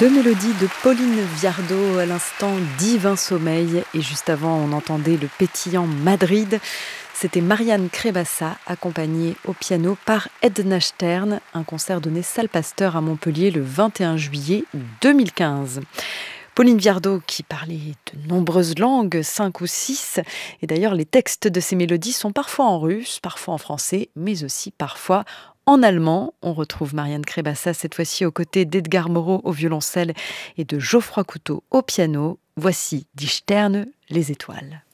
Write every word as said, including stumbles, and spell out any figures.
Deux mélodies de Pauline Viardot, à l'instant Divin Sommeil, et juste avant on entendait le pétillant Madrid. C'était Marianne Crébassa, accompagnée au piano par Edna Stern, un concert donné salle Pasteur à Montpellier le vingt et un juillet deux mille quinze. Pauline Viardot qui parlait de nombreuses langues, cinq ou six, et d'ailleurs les textes de ces mélodies sont parfois en russe, parfois en français, mais aussi parfois en allemand. On retrouve Marianne Crébassa cette fois-ci aux côtés d'Edgar Moreau au violoncelle et de Geoffroy Couteau au piano. Voici Die Sterne, les étoiles.